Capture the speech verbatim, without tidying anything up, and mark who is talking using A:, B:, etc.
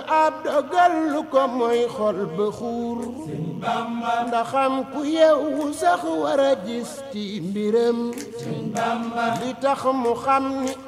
A: ab dogal lu ko mooy xol ba xuur ndaxam ku yeewu sax war a gis ci mbiram li tax mu xam ni